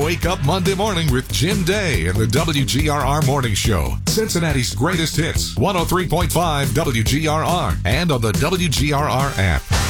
Wake up Monday morning with Jim Day and the WGRR Morning Show. Cincinnati's greatest hits, 103.5 WGRR, and on the WGRR app.